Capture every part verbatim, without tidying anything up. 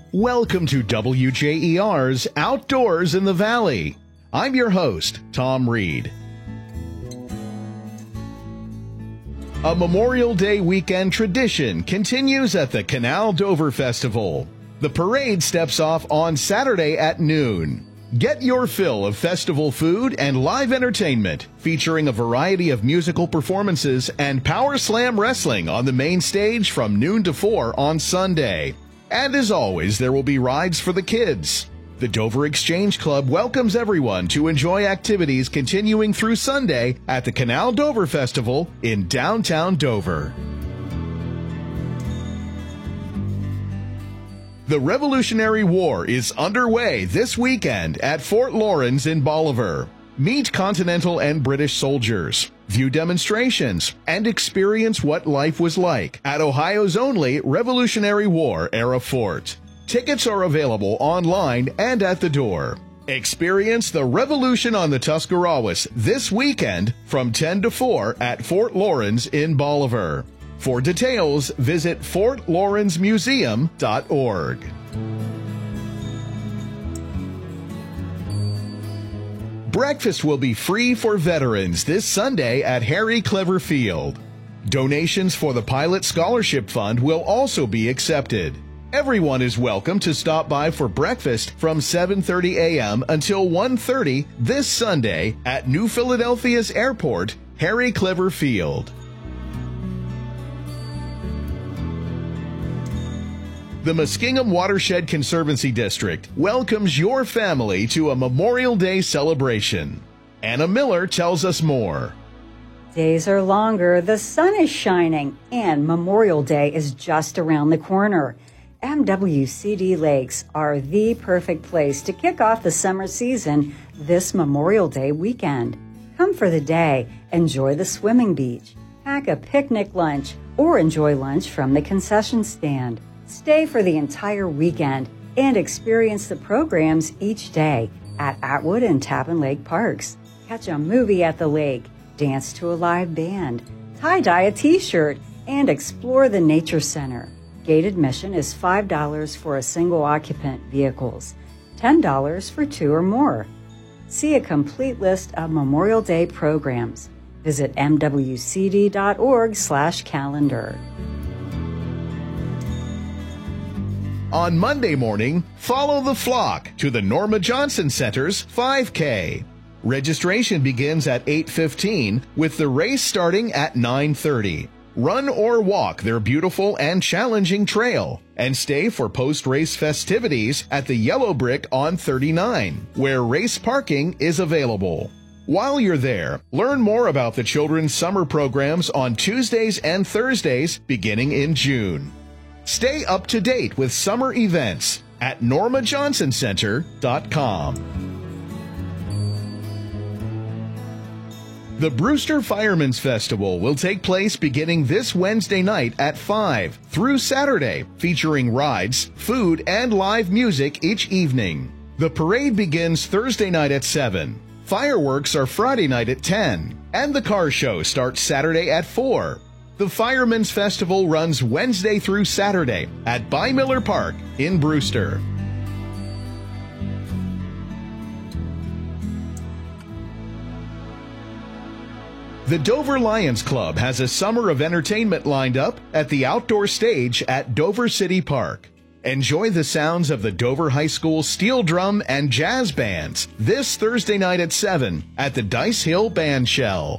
Welcome to W J E R's Outdoors in the Valley. I'm your host, Tom Reed. A Memorial Day weekend tradition continues at the Canal Dover Festival. The parade steps off on Saturday at noon. Get your fill of festival food and live entertainment, featuring a variety of musical performances and Power Slam wrestling on the main stage from noon to four on Sunday. And as always, there will be rides for the kids. The Dover Exchange Club welcomes everyone to enjoy activities continuing through Sunday at the Canal Dover Festival in downtown Dover. The Revolutionary War is underway this weekend at Fort Lawrence in Bolivar. Meet Continental and British soldiers, view demonstrations, and experience what life was like at Ohio's only Revolutionary War-era fort. Tickets are available online and at the door. Experience the Revolution on the Tuscarawas this weekend from ten to four at Fort Lawrence in Bolivar. For details, visit fort lawrence museum dot org. Breakfast will be free for veterans this Sunday at Harry Clever Field. Donations for the Pilot Scholarship Fund will also be accepted. Everyone is welcome to stop by for breakfast from seven thirty a.m. until one thirty this Sunday at New Philadelphia's Airport, Harry Clever Field. The Muskingum Watershed Conservancy District welcomes your family to a Memorial Day celebration. Anna Miller tells us more. Days are longer, the sun is shining, and Memorial Day is just around the corner. M W C D Lakes are the perfect place to kick off the summer season this Memorial Day weekend. Come for the day, enjoy the swimming beach, pack a picnic lunch, or enjoy lunch from the concession stand. Stay for the entire weekend and experience the programs each day at Atwood and Tappan Lake Parks. Catch a movie at the lake, dance to a live band, tie-dye a t-shirt, and explore the Nature Center. Gate admission is five dollars for a single occupant vehicles, ten dollars for two or more. See a complete list of Memorial Day programs. Visit m w c d dot org slash calendar. On Monday morning, follow the flock to the Norma Johnson Center's five K. Registration begins at eight fifteen with the race starting at nine thirty. Run or walk their beautiful and challenging trail and stay for post-race festivities at the Yellow Brick on thirty-nine, where race parking is available. While you're there, learn more about the children's summer programs on Tuesdays and Thursdays beginning in June. Stay up to date with summer events at norma johnson center dot com. The Brewster Firemen's Festival will take place beginning this Wednesday night at five through Saturday, featuring rides, food, and live music each evening. The parade begins Thursday night at seven. Fireworks are Friday night at ten, and the car show starts Saturday at four. The Firemen's Festival runs Wednesday through Saturday at By Miller Park in Brewster. The Dover Lions Club has a summer of entertainment lined up at the outdoor stage at Dover City Park. Enjoy the sounds of the Dover High School steel drum and jazz bands this Thursday night at seven at the Dice Hill Band Shell.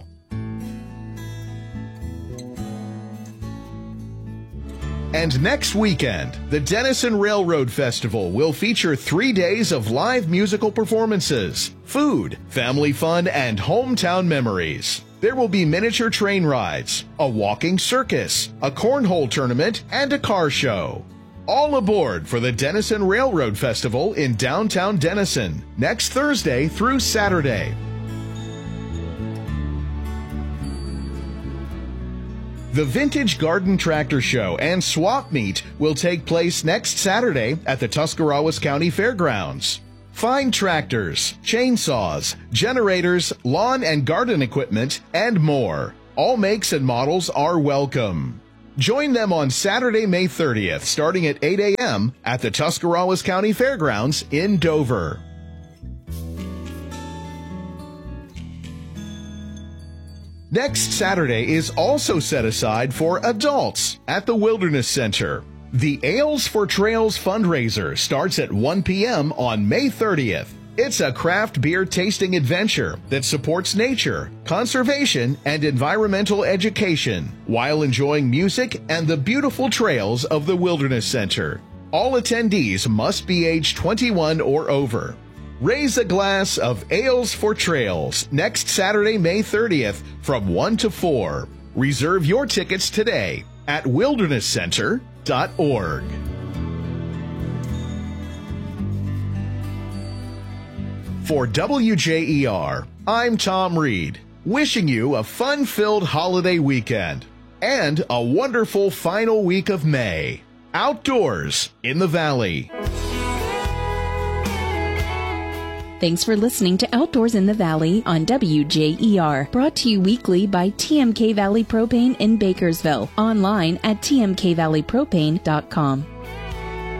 And next weekend, the Denison Railroad Festival will feature three days of live musical performances, food, family fun, and hometown memories. There will be miniature train rides, a walking circus, a cornhole tournament, and a car show. All aboard for the Denison Railroad Festival in downtown Denison, next Thursday through Saturday. The Vintage Garden Tractor Show and Swap Meet will take place next Saturday at the Tuscarawas County Fairgrounds. Find tractors, chainsaws, generators, lawn and garden equipment, and more. All makes and models are welcome. Join them on Saturday, May thirtieth, starting at eight a.m. at the Tuscarawas County Fairgrounds in Dover. Next Saturday is also set aside for adults at the Wilderness Center. The Ales for Trails fundraiser starts at one p.m. on May thirtieth. It's a craft beer tasting adventure that supports nature, conservation, and environmental education while enjoying music and the beautiful trails of the Wilderness Center. All attendees must be age twenty-one or over. Raise a glass of Ales for Trails next Saturday, May thirtieth from one to four. Reserve your tickets today at wilderness center dot org. For W J E R, I'm Tom Reed, wishing you a fun-filled holiday weekend and a wonderful final week of May. Outdoors in the Valley. Thanks for listening to Outdoors in the Valley on W J E R, brought to you weekly by T M K Valley Propane in Bakersville, online at t m k valley propane dot com.